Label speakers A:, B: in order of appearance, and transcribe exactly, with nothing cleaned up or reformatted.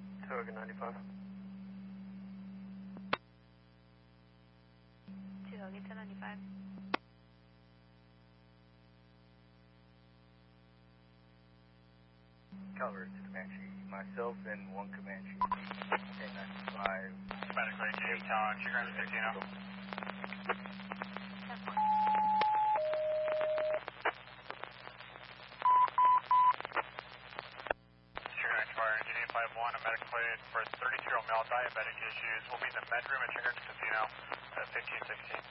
A: Toga ninety-five.
B: Toga ten ninety-five.
C: Calvert to Comanche. Myself and one Comanche. ten ninety-five.
D: Medically, James Town, Sugar Hunter Casino. Sugar Hunter Fire, G D five one, a medical aid for a thirty-two-year-old male diabetic issues. Will be in the med room at Sugar Hunter Casino at fifteen sixteen.